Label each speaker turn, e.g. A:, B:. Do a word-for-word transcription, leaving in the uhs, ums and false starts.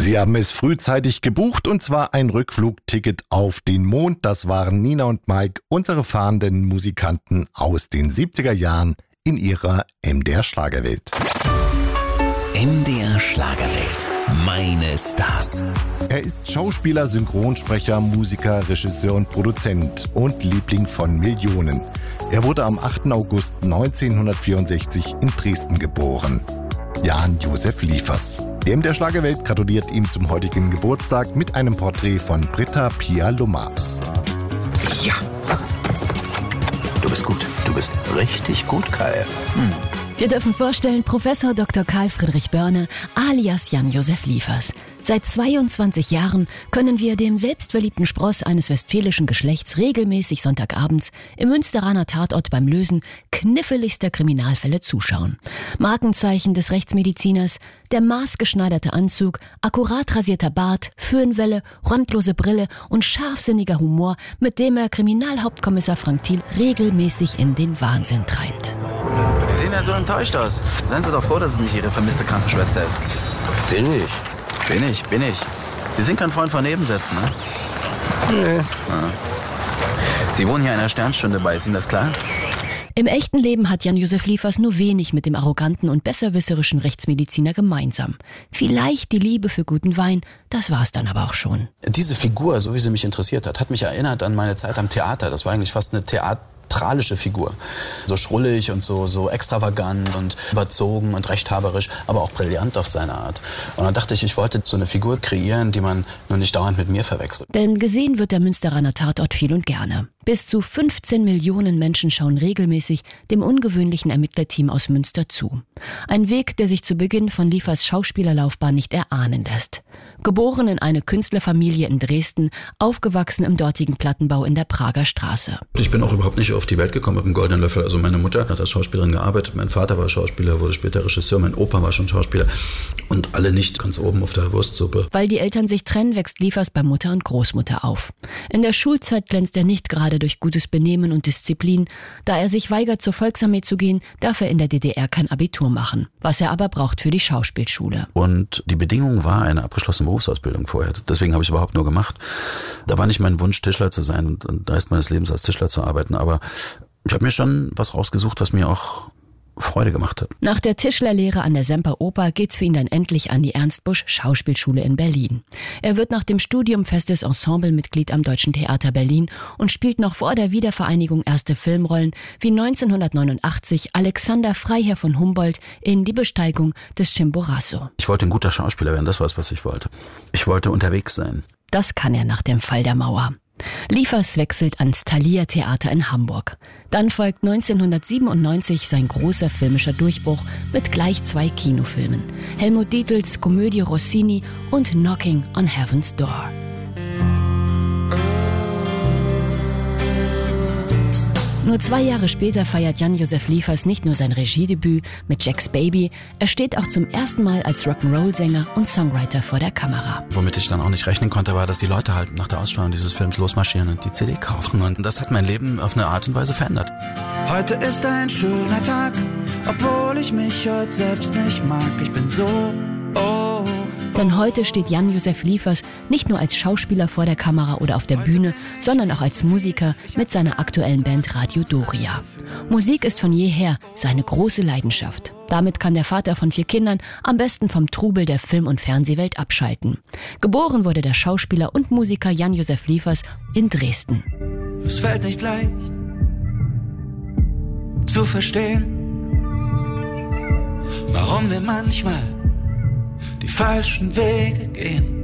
A: Sie haben es frühzeitig gebucht und zwar ein Rückflugticket auf den Mond. Das waren Nina und Mike, unsere fahrenden Musikanten aus den siebziger Jahren in ihrer M D R Schlagerwelt.
B: M D R Schlagerwelt. Meine Stars.
A: Er ist Schauspieler, Synchronsprecher, Musiker, Regisseur und Produzent und Liebling von Millionen. Er wurde am achten August neunzehnhundertvierundsechzig in Dresden geboren. Jan-Josef Liefers. Die M D R Schlagerwelt gratuliert ihm zum heutigen Geburtstag mit einem Porträt von Britta Pia Lummer.
B: Ja. Du bist gut. Du bist richtig gut, K F. Hm.
C: Wir dürfen vorstellen, Professor Doktor Karl Friedrich Börne alias Jan-Josef Liefers. Seit zweiundzwanzig Jahren können wir dem selbstverliebten Spross eines westfälischen Geschlechts regelmäßig Sonntagabends im Münsteraner Tatort beim Lösen kniffligster Kriminalfälle zuschauen. Markenzeichen des Rechtsmediziners, der maßgeschneiderte Anzug, akkurat rasierter Bart, Föhnwelle, randlose Brille und scharfsinniger Humor, mit dem er Kriminalhauptkommissar Frank Thiel regelmäßig in den Wahnsinn treibt.
D: Sie sehen ja so enttäuscht aus. Seien Sie doch froh, dass es nicht Ihre vermisste Krankenschwester ist.
E: Bin ich.
D: Bin ich, bin ich. Sie sind kein Freund von Nebensätzen, ne?
E: Nee.
D: Ja. Sie wohnen hier einer Sternstunde bei, ist Ihnen das klar?
C: Im echten Leben hat Jan-Josef Liefers nur wenig mit dem arroganten und besserwisserischen Rechtsmediziner gemeinsam. Vielleicht die Liebe für guten Wein, das war's dann aber auch schon.
E: Diese Figur, so wie sie mich interessiert hat, hat mich erinnert an meine Zeit am Theater. Das war eigentlich fast eine Theater. Theatralische Figur. So schrullig und so, so extravagant und überzogen und rechthaberisch, aber auch brillant auf seine Art. Und dann dachte ich, ich wollte so eine Figur kreieren, die man nur nicht dauernd mit mir verwechselt.
C: Denn gesehen wird der Münsteraner Tatort viel und gerne. Bis zu fünfzehn Millionen Menschen schauen regelmäßig dem ungewöhnlichen Ermittlerteam aus Münster zu. Ein Weg, der sich zu Beginn von Liefers Schauspielerlaufbahn nicht erahnen lässt. Geboren in eine Künstlerfamilie in Dresden, aufgewachsen im dortigen Plattenbau in der Prager Straße.
F: Ich bin auch überhaupt nicht auf die Welt gekommen mit dem goldenen Löffel. Also meine Mutter hat als Schauspielerin gearbeitet, mein Vater war Schauspieler, wurde später Regisseur, mein Opa war schon Schauspieler und alle nicht ganz oben auf der Wurstsuppe.
C: Weil die Eltern sich trennen, wächst Liefers bei Mutter und Großmutter auf. In der Schulzeit glänzt er nicht gerade durch gutes Benehmen und Disziplin. Da er sich weigert, zur Volksarmee zu gehen, darf er in der D D R kein Abitur machen, was er aber braucht für die Schauspielschule.
F: Und die Bedingung war eine abgeschlossene Berufsausbildung vorher. Deswegen habe ich es überhaupt nur gemacht. Da war nicht mein Wunsch, Tischler zu sein und, und den Rest meines Lebens als Tischler zu arbeiten. Aber ich habe mir schon was rausgesucht, was mir auch Freude gemacht hat.
C: Nach der Tischlerlehre an der Semperoper geht's für ihn dann endlich an die Ernst Busch Schauspielschule in Berlin. Er wird nach dem Studium festes Ensemblemitglied am Deutschen Theater Berlin und spielt noch vor der Wiedervereinigung erste Filmrollen, wie neunzehnhundertneunundachtzig Alexander Freiherr von Humboldt in Die Besteigung des Chimborazo.
F: Ich wollte ein guter Schauspieler werden, das war es, was ich wollte. Ich wollte unterwegs sein.
C: Das kann er nach dem Fall der Mauer. Liefers wechselt ans Thalia Theater in Hamburg. Dann folgt neunzehnhundertsiebenundneunzig sein großer filmischer Durchbruch mit gleich zwei Kinofilmen. Helmut Dietls Komödie Rossini und Knocking on Heaven's Door. Nur zwei Jahre später feiert Jan-Josef Liefers nicht nur sein Regiedebüt mit Jack's Baby, er steht auch zum ersten Mal als Rock'n'Roll-Sänger und Songwriter vor der Kamera.
F: Womit ich dann auch nicht rechnen konnte, war, dass die Leute halt nach der Ausstrahlung dieses Films losmarschieren und die C D kaufen. Und das hat mein Leben auf eine Art und Weise verändert.
G: Heute ist ein schöner Tag, obwohl ich mich heute selbst nicht mag. Ich bin so, oh.
C: Denn heute steht Jan-Josef Liefers nicht nur als Schauspieler vor der Kamera oder auf der Bühne, sondern auch als Musiker mit seiner aktuellen Band Radio Doria. Musik ist von jeher seine große Leidenschaft. Damit kann der Vater von vier Kindern am besten vom Trubel der Film- und Fernsehwelt abschalten. Geboren wurde der Schauspieler und Musiker Jan-Josef Liefers in Dresden.
G: Es fällt nicht leicht zu verstehen, warum wir manchmal die falschen Wege gehen.